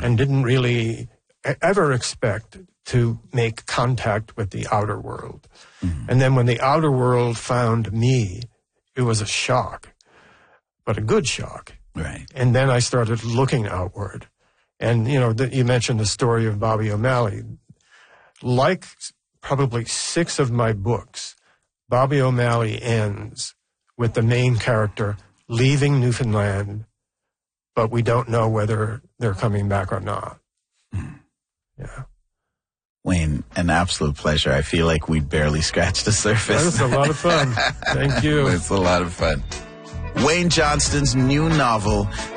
and didn't really ever expect to make contact with the outer world. And then when the outer world found me, it was a shock, but a good shock. Right. And then I started looking outward. And, you mentioned the story of Bobby O'Malley. Like probably 6 of my books, Bobby O'Malley ends with the main character leaving Newfoundland, but we don't know whether they're coming back or not. Yeah. Wayne, an absolute pleasure. I feel like we barely scratched the surface. That was a lot of fun. Thank you. It's a lot of fun. Wayne Johnston's new novel,